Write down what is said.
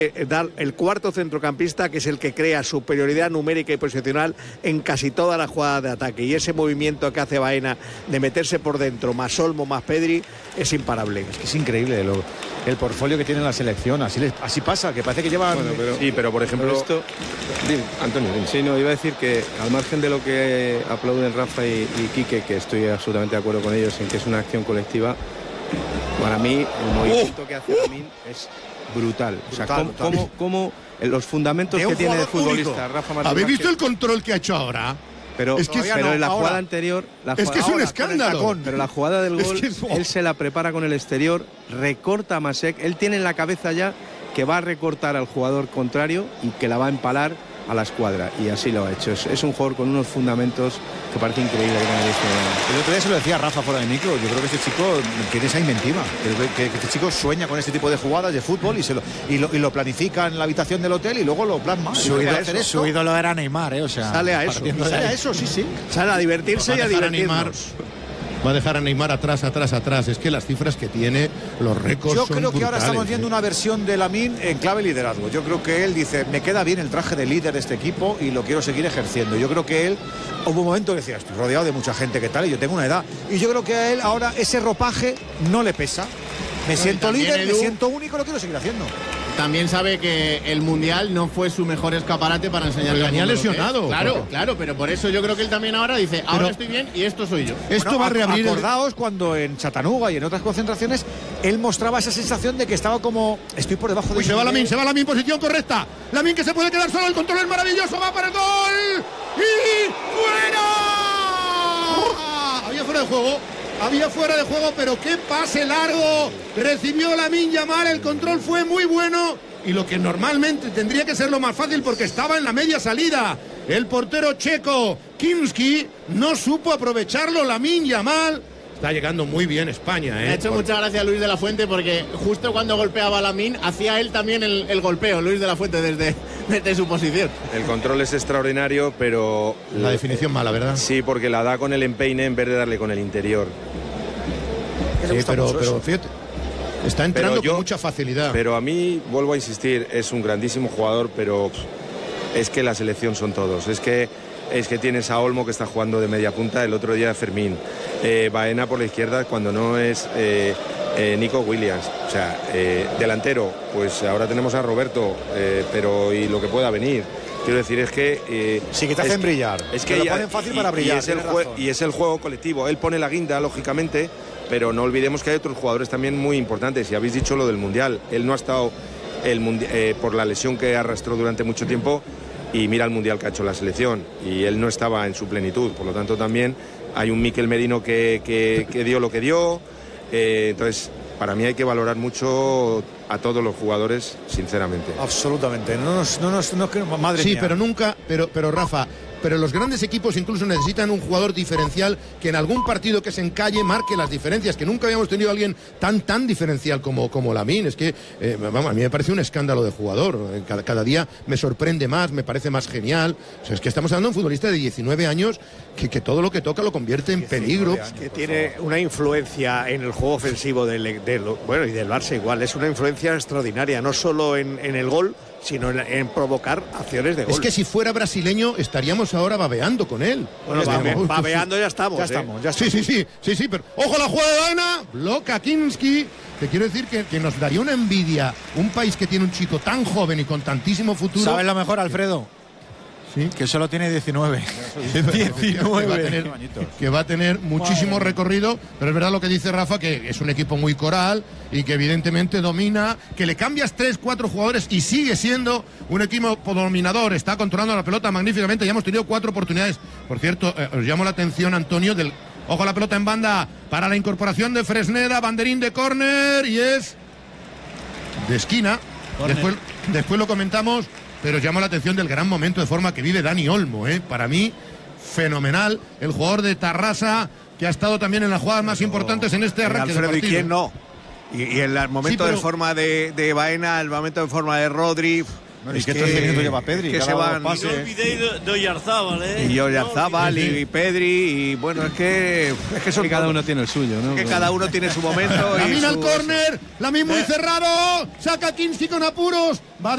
dar el cuarto centrocampista, que es el que crea superioridad numérica y posicional en casi todas las jugadas de ataque, y ese movimiento que hace Baena de meterse por dentro, más Olmo, más Pedri, es imparable. Es increíble el portfolio que tiene la selección. Así pasa, que parece que llevan... Bueno, pero por ejemplo esto... Antonio, dime. Sí, no, iba a decir que al margen de lo que aplauden Rafa y Quique, que estoy absolutamente de acuerdo con ellos en que es una acción colectiva, para mí el movimiento que hace Lamine es brutal. O sea, cómo los fundamentos que tiene de futbolista Rafa Martínez. ¿Habéis visto el control que ha hecho ahora? Pero en la jugada anterior... Es que es un escándalo. Pero la jugada del gol, él se la prepara con el exterior, recorta a Masek, él tiene en la cabeza ya que va a recortar al jugador contrario y que la va a empalar a la escuadra, y así lo ha hecho. Es un jugador con unos fundamentos que parece increíble. El otro día se lo decía Rafa fuera de micro. Yo creo que este chico tiene esa inventiva, que este chico sueña con este tipo de jugadas de fútbol y lo planifica en la habitación del hotel y luego lo plasma. Su ídolo era Neymar, o sea, sale a eso, sí. Sale a divertirse y a divertirnos. Va a dejar a Neymar atrás. Es que las cifras que tiene, los récords son Yo creo que ahora brutales, estamos viendo una versión de Lamine en clave liderazgo. Yo creo que él dice, me queda bien el traje de líder de este equipo y lo quiero seguir ejerciendo. Yo creo que él, hubo un momento que decía, estoy rodeado de mucha gente que tal y yo tengo una edad. Y yo creo que a él ahora ese ropaje no le pesa. Me siento líder, me siento único, lo quiero seguir haciendo. También sabe que el Mundial no fue su mejor escaparate para enseñarle al mundo. Venía lesionado. Claro, pero por eso yo creo que él también ahora dice, ahora estoy bien y esto soy yo. Esto va a reabrir. Acordaos cuando en Chattanooga y en otras concentraciones él mostraba esa sensación de que estaba como, estoy por debajo de... Se va Lamine, posición correcta. Lamine que se puede quedar solo, el control es maravilloso, va para el gol. ¡Y fuera! Había fuera de juego, pero qué pase largo. Recibió Lamine Yamal, el control fue muy bueno. Y lo que normalmente tendría que ser lo más fácil porque estaba en la media salida. El portero checo, Kinski, no supo aprovecharlo. Lamine Yamal. Está llegando muy bien España, Me ha hecho mucha gracia Luis de la Fuente porque justo cuando golpeaba a Lamine hacía él también el golpeo, Luis de la Fuente, desde su posición. El control es extraordinario, pero... La definición mala, ¿verdad? Sí, porque la da con el empeine en vez de darle con el interior. Sí, pero fíjate, está entrando con mucha facilidad. Pero a mí, vuelvo a insistir, es un grandísimo jugador, pero es que la selección son todos. Es que tienes a Olmo que está jugando de media punta, el otro día Fermín, Baena por la izquierda cuando no es Nico Williams, o sea, delantero, pues ahora tenemos a Roberto, pero y lo que pueda venir. Quiero decir, es que... sí, que te hacen brillar. Es que lo ponen fácil para brillar. Y es el juego colectivo. Él pone la guinda, lógicamente, pero no olvidemos que hay otros jugadores también muy importantes. Y habéis dicho lo del Mundial. Él no ha estado por la lesión que arrastró durante mucho tiempo. Y mira el Mundial que ha hecho la selección. Y él no estaba en su plenitud. Por lo tanto, también hay un Mikel Merino que dio lo que dio. Entonces, para mí hay que valorar mucho a todos los jugadores, sinceramente. Absolutamente. Madre sí, mía. pero nunca, pero Rafa, pero los grandes equipos incluso necesitan un jugador diferencial que en algún partido que se encalle marque las diferencias, que nunca habíamos tenido a alguien tan diferencial como Lamine. Es que, a mí me parece un escándalo de jugador. Cada día me sorprende más, me parece más genial. O sea, es que estamos hablando de un futbolista de 19 años que todo lo que toca lo convierte en peligro. Que tiene una influencia en el juego ofensivo y del Barça igual. Es una influencia extraordinaria, no solo en el gol, sino en provocar acciones de gol. Es que si fuera brasileño estaríamos ahora babeando con él. Bueno, babeando ya estamos. Sí, pero ojo la jugada de Baena, bloca Kinski. Te quiero decir que nos daría una envidia un país que tiene un chico tan joven y con tantísimo futuro. ¿Sabes lo mejor, Alfredo? ¿Sí? Que solo tiene 19. 19. Que va a tener muchísimo recorrido, pero es verdad lo que dice Rafa, que es un equipo muy coral y que evidentemente domina, que le cambias 3-4 jugadores y sigue siendo un equipo dominador, está controlando la pelota magníficamente, ya hemos tenido 4 oportunidades. Por cierto, os llamo la atención, Antonio, ojo la pelota en banda para la incorporación de Fresneda, banderín de córner y es de esquina. Después lo comentamos. Pero llama la atención del gran momento de forma que vive Dani Olmo, Para mí, fenomenal. El jugador de Tarrasa, que ha estado también en las jugadas más importantes en este arranque del partido. ¿Y quién no? Y el momento de forma de Baena, el momento de forma de Rodri... Bueno, es que esto lleva Pedri, que se van. No olvidéis de Oyarzábal, Y Oyarzábal y Pedri, y bueno, es que son cada uno tiene el suyo, ¿no? Que cada uno tiene su momento. Lamine al córner, Lamine muy cerrado, saca Kinski con apuros, va